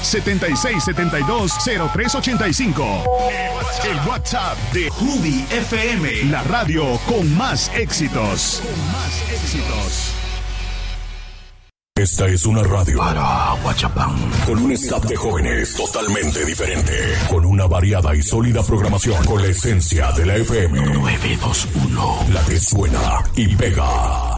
809-7672-0385. El WhatsApp de Ruby FM, la radio con más éxitos. Esta es una radio para Huachapán, con un staff de jóvenes totalmente diferente, con una variada y sólida programación, con la esencia de la FM 921, la que suena y pega.